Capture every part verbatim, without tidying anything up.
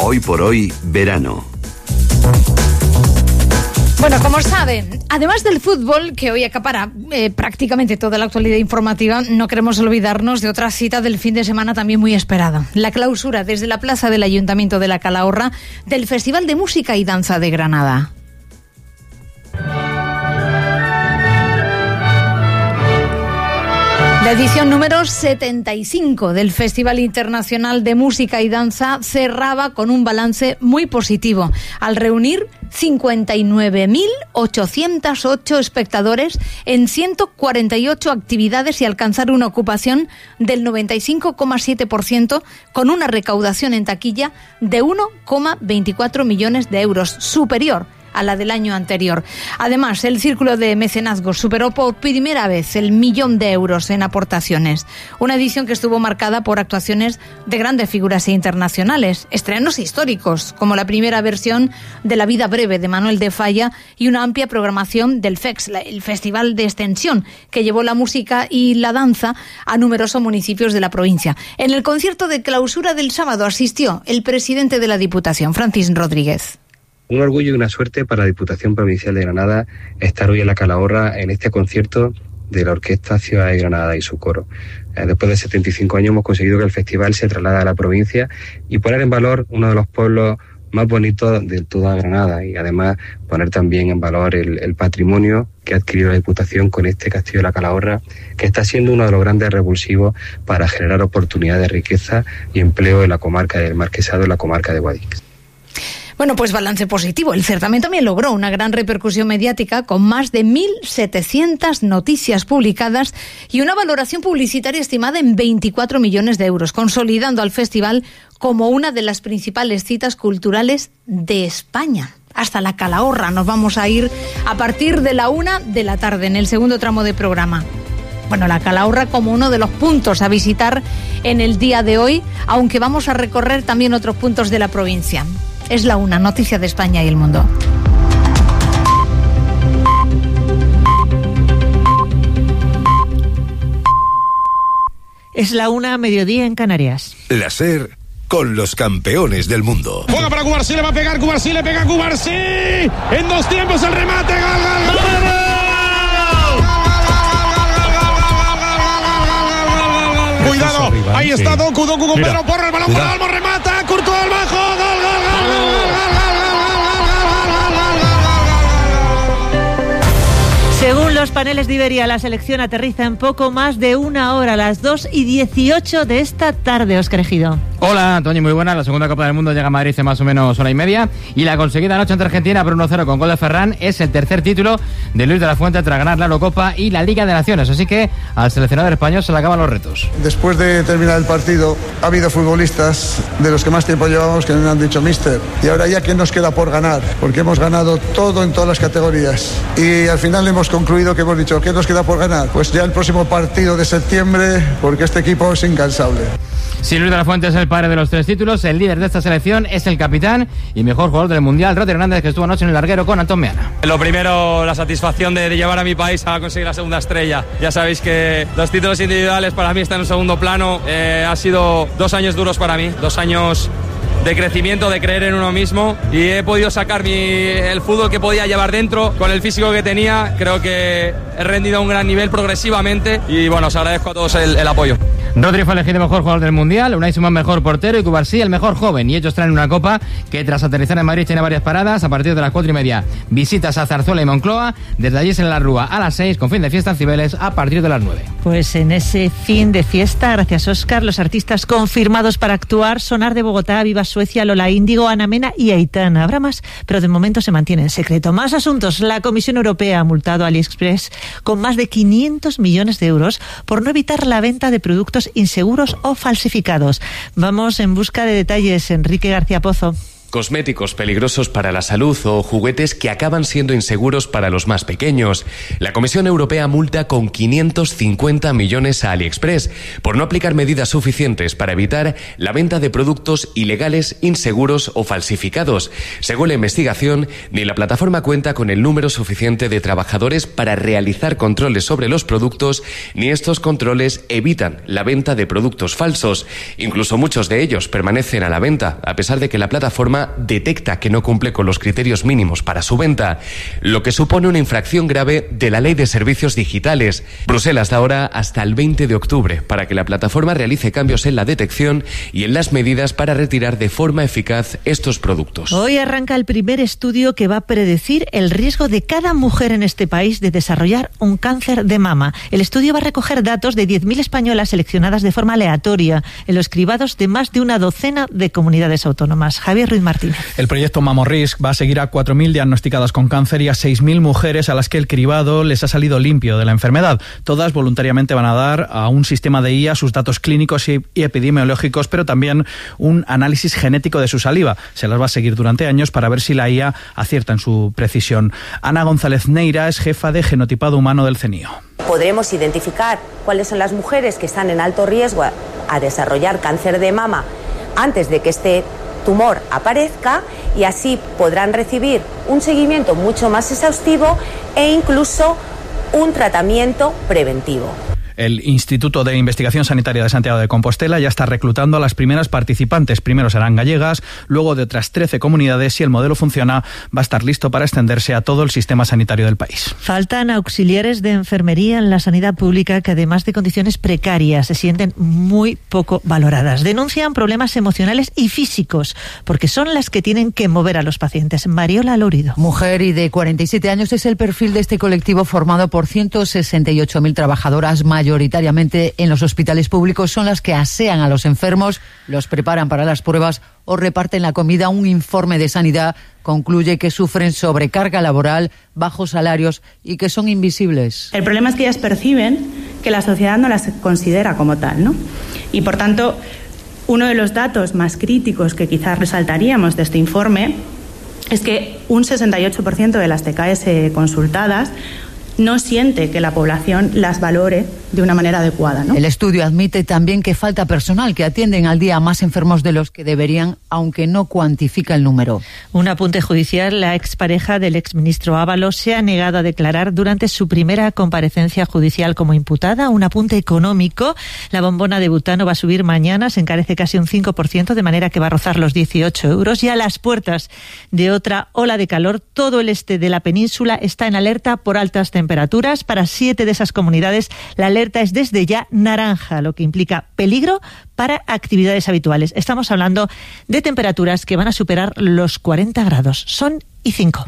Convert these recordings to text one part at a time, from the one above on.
Hoy por hoy, verano. Bueno, como saben, además del fútbol, que hoy acapara eh, prácticamente toda la actualidad informativa, no queremos olvidarnos de otra cita del fin de semana también muy esperada. La clausura desde la plaza del Ayuntamiento de la Calahorra del Festival de Música y Danza de Granada. La edición número setenta y cinco del Festival Internacional de Música y Danza cerraba con un balance muy positivo, al reunir cincuenta y nueve mil ochocientos ocho espectadores en ciento cuarenta y ocho actividades y alcanzar una ocupación del noventa y cinco coma siete por ciento con una recaudación en taquilla de uno coma veinticuatro millones de euros, superior a la del año anterior. Además, el Círculo de Mecenazgo superó por primera vez el millón de euros en aportaciones. Una edición que estuvo marcada por actuaciones de grandes figuras internacionales, estrenos históricos, como la primera versión de La vida breve de Manuel de Falla y una amplia programación del F E X, el Festival de Extensión, que llevó la música y la danza a numerosos municipios de la provincia. En el concierto de clausura del sábado asistió el presidente de la Diputación, Francis Rodríguez. Un orgullo y una suerte para la Diputación Provincial de Granada estar hoy en la Calahorra en este concierto de la Orquesta Ciudad de Granada y su coro. Eh, después de setenta y cinco años hemos conseguido que el festival se traslade a la provincia y poner en valor uno de los pueblos más bonitos de toda Granada y además poner también en valor el, el patrimonio que ha adquirido la Diputación con este Castillo de la Calahorra, que está siendo uno de los grandes revulsivos para generar oportunidades de riqueza y empleo en la comarca del Marquesado y la comarca de Guadix. Bueno, pues balance positivo. El certamen también logró una gran repercusión mediática con más de mil setecientas noticias publicadas y una valoración publicitaria estimada en veinticuatro millones de euros, consolidando al festival como una de las principales citas culturales de España. Hasta la Calahorra nos vamos a ir a partir de la una de la tarde en el segundo tramo de programa. Bueno, la Calahorra como uno de los puntos a visitar en el día de hoy, aunque vamos a recorrer también otros puntos de la provincia. Es la una, noticia de España y el mundo. Es la una, mediodía en Canarias. La SER con los campeones del mundo. Juega para Cubarsí, le va a pegar Cubarsí, le pega Cubarsí. En dos tiempos el remate, gol, gol, gol. Cuidado, ahí está Doku, Doku con Pedro Porro, el balón para Olmo, remata, Courtois al bajo, gol, gol, gol, gol, gol, Según los paneles de Iberia, la selección aterriza en poco más de una hora, a las dos y dieciocho de esta tarde. Óscar Ejido. Hola, Toñi, muy buena. La segunda Copa del Mundo llega a Madrid hace más o menos hora y media. Y la conseguida anoche ante Argentina por uno cero con gol de Ferran es el tercer título de Luis de la Fuente tras ganar la Eurocopa y la Liga de Naciones. Así que al seleccionador español se le acaban los retos. Después de terminar el partido, ha habido futbolistas de los que más tiempo llevamos que me han dicho míster. Y ahora ya, ¿qué nos queda por ganar? Porque hemos ganado todo en todas las categorías. Y al final hemos concluido que hemos dicho, ¿qué nos queda por ganar? Pues ya el próximo partido de septiembre, porque este equipo es incansable. Si Luis de la Fuente es el padre de los tres títulos, el líder de esta selección es el capitán y mejor jugador del Mundial, Rodri Hernández, que estuvo anoche en el larguero con Antón Meana. Lo primero, la satisfacción de, de llevar a mi país a conseguir la segunda estrella. Ya sabéis que los títulos individuales para mí están en un segundo plano. Eh, ha sido dos años duros para mí, dos años de crecimiento, de creer en uno mismo, y he podido sacar mi, el fútbol que podía llevar dentro con el físico que tenía. Creo que he rendido a un gran nivel progresivamente y bueno, os agradezco a todos el, el apoyo. Rodri fue elegido mejor jugador del Mundial, Unai Simón mejor portero y Cubarsí el mejor joven, y ellos traen una copa que tras aterrizar en Madrid tiene varias paradas. A partir de las cuatro y media visitas a Zarzuela y Moncloa, desde allí en la Rúa a las seis, con fin de fiesta en Cibeles a partir de las nueve. Pues en ese fin de fiesta, gracias Óscar, los artistas confirmados para actuar: Sonar de Bogotá, Viva Suecia, Lola Índigo, Ana Mena y Aitana. Habrá más, pero de momento se mantiene en secreto. Más asuntos. La Comisión Europea ha multado a AliExpress con más de quinientos millones de euros por no evitar la venta de productos inseguros o falsificados. Vamos en busca de detalles. Enrique García Pozo. cosméticos peligrosos para la salud o juguetes que acaban siendo inseguros para los más pequeños. La Comisión Europea multa con quinientos cincuenta millones a AliExpress por no aplicar medidas suficientes para evitar la venta de productos ilegales, inseguros o falsificados. Según la investigación, ni la plataforma cuenta con el número suficiente de trabajadores para realizar controles sobre los productos, ni estos controles evitan la venta de productos falsos. Incluso muchos de ellos permanecen a la venta, a pesar de que la plataforma detecta que no cumple con los criterios mínimos para su venta, lo que supone una infracción grave de la Ley de Servicios Digitales. Bruselas da ahora hasta el veinte de octubre para que la plataforma realice cambios en la detección y en las medidas para retirar de forma eficaz estos productos. Hoy arranca el primer estudio que va a predecir el riesgo de cada mujer en este país de desarrollar un cáncer de mama. El estudio va a recoger datos de diez mil españolas seleccionadas de forma aleatoria en los cribados de más de una docena de comunidades autónomas. Javier Ruiz Martínez. El proyecto MamoRisk va a seguir a cuatro mil diagnosticadas con cáncer y a seis mil mujeres a las que el cribado les ha salido limpio de la enfermedad. Todas voluntariamente van a dar a un sistema de I A sus datos clínicos y epidemiológicos, pero también un análisis genético de su saliva. Se las va a seguir durante años para ver si la I A acierta en su precisión. Ana González Neira es jefa de genotipado humano del CENIO. Podremos identificar cuáles son las mujeres que están en alto riesgo a, a desarrollar cáncer de mama antes de que este tumor aparezca, y así podrán recibir un seguimiento mucho más exhaustivo e incluso un tratamiento preventivo. El Instituto de Investigación Sanitaria de Santiago de Compostela ya está reclutando a las primeras participantes. Primero serán gallegas, luego de otras trece comunidades. Si el modelo funciona, va a estar listo para extenderse a todo el sistema sanitario del país. Faltan auxiliares de enfermería en la sanidad pública que, además de condiciones precarias, se sienten muy poco valoradas. Denuncian problemas emocionales y físicos, porque son las que tienen que mover a los pacientes. Mariola Lourido. Mujer y de cuarenta y siete años es el perfil de este colectivo formado por ciento sesenta y ocho mil trabajadoras mayores. Mayoritariamente en los hospitales públicos. Son las que asean a los enfermos, los preparan para las pruebas o reparten la comida. Un informe de Sanidad concluye que sufren sobrecarga laboral, bajos salarios y que son invisibles. El problema es que ellas perciben que la sociedad no las considera como tal, ¿no? Y por tanto, uno de los datos más críticos que quizás resaltaríamos de este informe es que un sesenta y ocho por ciento de las T K S consultadas no siente que la población las valore de una manera adecuada, ¿no? El estudio admite también que falta personal, que atienden al día a más enfermos de los que deberían, aunque no cuantifica el número. Un apunte judicial: la expareja del exministro Ábalos se ha negado a declarar durante su primera comparecencia judicial como imputada. Un apunte económico: la bombona de butano va a subir mañana, se encarece casi un cinco por ciento, de manera que va a rozar los dieciocho euros. Y a las puertas de otra ola de calor, todo el este de la península está en alerta por altas temperaturas. Para siete de esas comunidades, la alerta es desde ya naranja, lo que implica peligro para actividades habituales. Estamos hablando de temperaturas que van a superar los cuarenta grados. Son y cinco.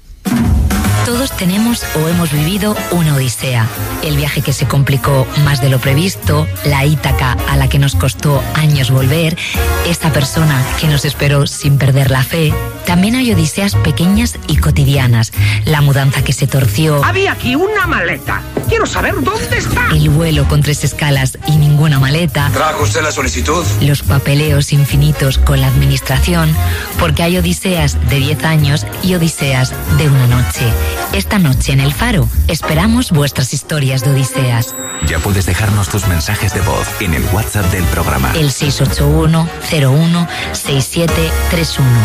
Todos tenemos o hemos vivido una odisea. El viaje que se complicó más de lo previsto, la Ítaca a la que nos costó años volver, esa persona que nos esperó sin perder la fe. También hay odiseas pequeñas y cotidianas. La mudanza que se torció. Había aquí una maleta. Quiero saber dónde está. El vuelo con tres escalas y ninguna maleta. ¿Trajo usted la solicitud? Los papeleos infinitos con la administración. Porque hay odiseas de diez años y odiseas de una noche. Esta noche en El Faro esperamos vuestras historias de odiseas. Ya puedes dejarnos tus mensajes de voz en el WhatsApp del programa. El seis ocho uno cero uno seis siete tres uno.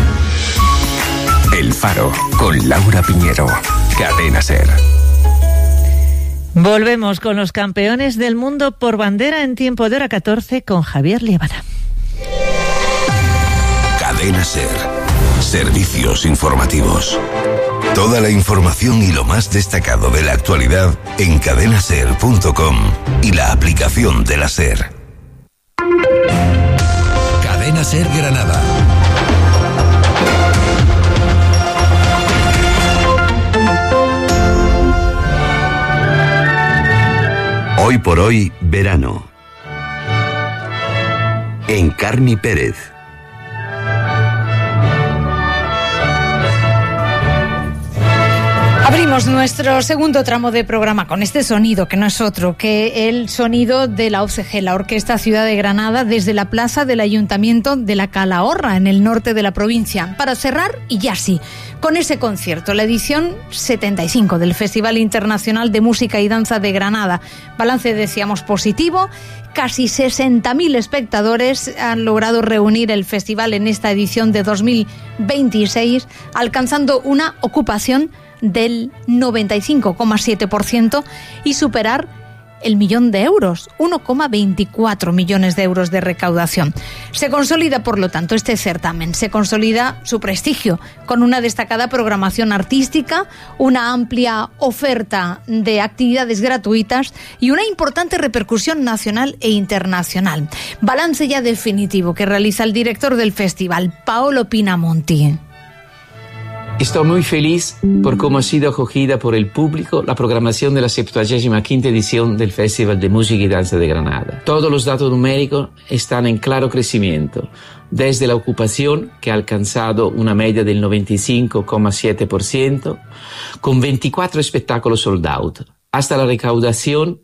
El Faro, con Laura Piñero. Cadena SER. Volvemos con los campeones del mundo por bandera en tiempo de hora catorce con Javier Liebada. Cadena SER. Servicios informativos. Toda la información y lo más destacado de la actualidad en cadena ser punto com y la aplicación de la SER. Cadena SER Granada. Hoy por hoy, verano. Encarni Pérez. Abrimos nuestro segundo tramo de programa con este sonido, que no es otro que el sonido de la O C G, la Orquesta Ciudad de Granada, desde la plaza del Ayuntamiento de la Calahorra, en el norte de la provincia. Para cerrar, y ya sí, con ese concierto, la edición setenta y cinco del Festival Internacional de Música y Danza de Granada. Balance, decíamos, positivo. Casi sesenta mil espectadores han logrado reunir el festival en esta edición de dos mil veintiséis, alcanzando una ocupación del noventa y cinco coma siete por ciento y superar el millón de euros, uno coma veinticuatro millones de euros de recaudación. Se consolida, por lo tanto, este certamen, se consolida su prestigio con una destacada programación artística, una amplia oferta de actividades gratuitas y una importante repercusión nacional e internacional. Balance ya definitivo que realiza el director del festival, Paolo Pinamonti. Estoy muy feliz por cómo ha sido acogida por el público la programación de la septuagésima quinta edición del Festival de Música y Danza de Granada. Todos los datos numéricos están en claro crecimiento, desde la ocupación, que ha alcanzado una media del noventa y cinco coma siete por ciento, con veinticuatro espectáculos sold out, hasta la recaudación,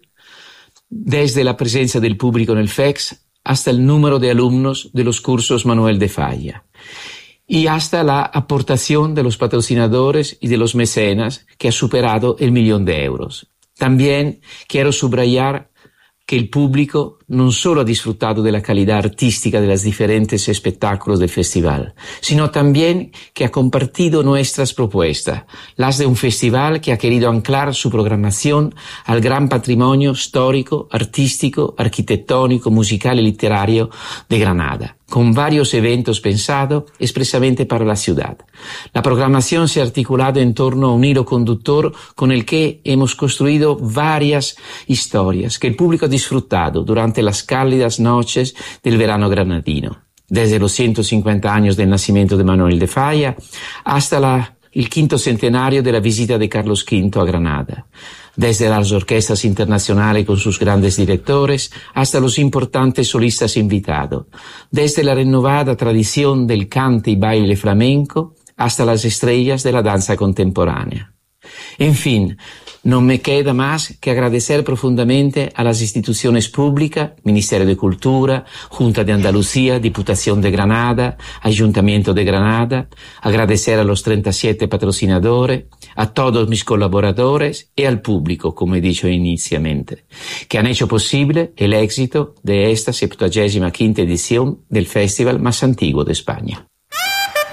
desde la presencia del público en el F E X, hasta el número de alumnos de los cursos Manuel de Falla, y hasta la aportación de los patrocinadores y de los mecenas, que ha superado el millón de euros. También quiero subrayar que el público no solo ha disfrutado de la calidad artística de los diferentes espectáculos del festival, sino también que ha compartido nuestras propuestas, las de un festival que ha querido anclar su programación al gran patrimonio histórico, artístico, arquitectónico, musical y literario de Granada, con varios eventos pensados expresamente para la ciudad. La programación se ha articulado en torno a un hilo conductor con el que hemos construido varias historias que el público ha disfrutado durante las cálidas noches del verano granadino, desde los ciento cincuenta años del nacimiento de Manuel de Falla hasta la, el quinto centenario de la visita de Carlos quinto a Granada, desde las orquestas internacionales con sus grandes directores hasta los importantes solistas invitados, desde la renovada tradición del cante y baile flamenco hasta las estrellas de la danza contemporánea. En fin, no me queda más que agradecer profundamente a las instituciones públicas, Ministerio de Cultura, Junta de Andalucía, Diputación de Granada, Ayuntamiento de Granada, agradecer a los treinta y siete patrocinadores, a todos mis colaboradores y al público, como he dicho inicialmente, que han hecho posible el éxito de esta septuagésima quinta edición del festival más antiguo de España.